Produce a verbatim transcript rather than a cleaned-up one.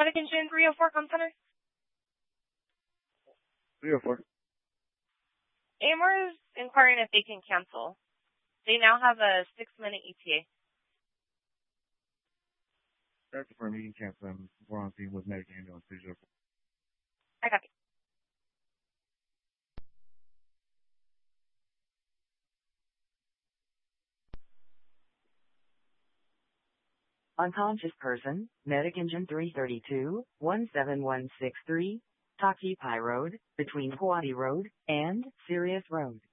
Medic Engine three oh four, Com Center. three oh four. A M R is inquiring if they can cancel. They now have a six-minute E T A. That's for me, cancel. I'm We're on scene with Medic Ambulance three oh four. I copy. Unconscious person, Medic Engine three thirty-two, one seven one six three, Takipai Road, between Hawaii Road and Sirius Road.